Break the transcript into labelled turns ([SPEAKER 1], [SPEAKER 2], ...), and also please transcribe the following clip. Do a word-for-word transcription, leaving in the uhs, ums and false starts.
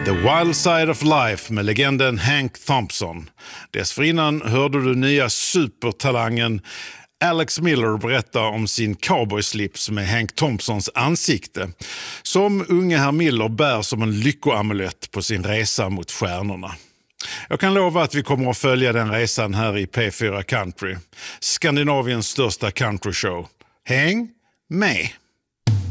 [SPEAKER 1] The Wild Side of Life med legenden Hank Thompson. Dessförinnan hörde du nya supertalangen Alex Miller berätta om sin cowboyslips med Hank Thompsons ansikte, som unge herr Miller bär som en lyckoamulett på sin resa mot stjärnorna. Jag kan lova att vi kommer att följa den resan här i P fyra Country, Skandinaviens största countryshow. Häng med!